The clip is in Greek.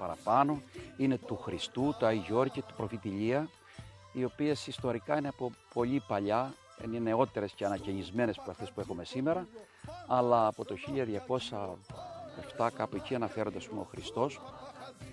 παραπάνω, είναι του Χριστού, του Άγιου Γεώργη, του προφήτη Ηλία, οι οποίες ιστορικά είναι από πολύ παλιά, είναι νεότερες και ανακαινισμένες από αυτές που έχουμε σήμερα, αλλά από το 1207 κάπου εκεί αναφέροντας ο Χριστός